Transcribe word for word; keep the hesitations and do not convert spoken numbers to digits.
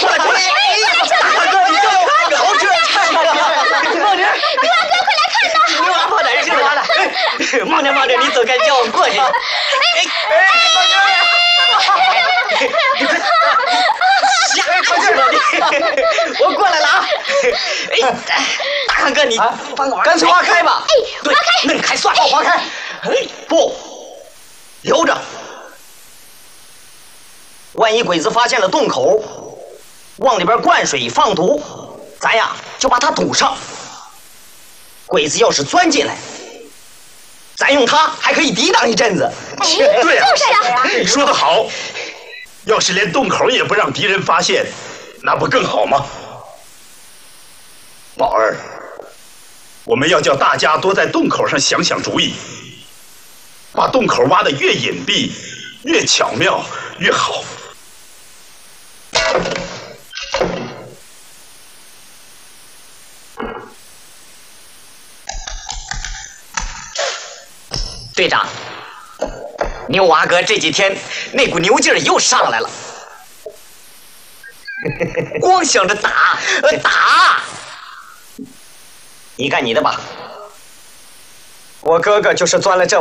过来，过来！大哥，你这好这看呀！ 孟玲， 牛郎哥，快来看呐！ 牛郎跑哪儿去了？忙着忙着，你走开，叫我过去。哎哎，孟玲！吓死了你！我过来了啊！哎，大汉哥，你干脆划开吧。 哎， 对，能开算了，划开。哎，不，留着。万一鬼子发现了洞口，往里边灌水放毒，咱呀就把它堵上。鬼子要是钻进来，咱用它还可以抵挡一阵子。 对呀， 就是啊， 说得好。要是连洞口也不让敌人发现，那不更好吗？宝儿，我们要叫大家多在洞口上想想主意，把洞口挖得越隐蔽、越巧妙越好。 队长，牛娃哥这几天那股牛劲儿又上来了，光想着打，呃打。你干你的吧，我哥哥就是钻了这